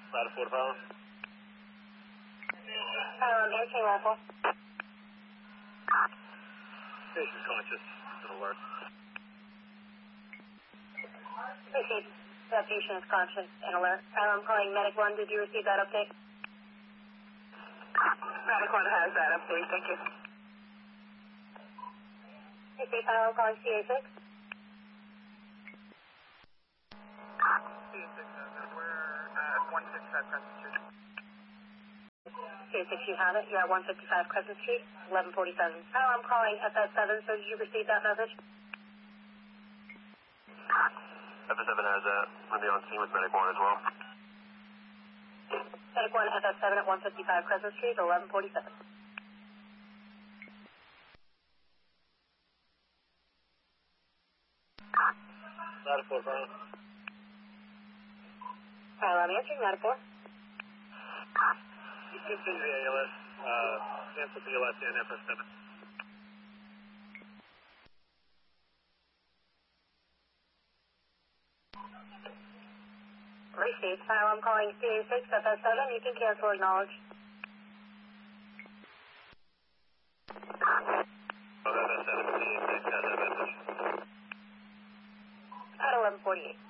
Ladder 4 to follow. Answering Ladder 4. Patient's conscious. It'll work. Received. That patient is conscious and alert. I'm calling Medic 1. Did you receive that update? Medic 1 has that update. Thank you. Received. I'm calling CA6. CA6 has it. We're at 155 Crescent Street. CA6, you have it. You're at 155 Crescent Street, 1147. I'm calling FS7, so did you receive that message? FS7 has that. We'll be on scene with Medic 1 as well. Medic 1, FS7 at 155 Crescent Street, 1147. Ladder 4 follow. I'm answering Ladder 4. You continue the ALS. Cancel BLS and FS7. Received. I'm calling CA6, FS7. You can cancel acknowledge. FS7, CA6 has that message. At 1148.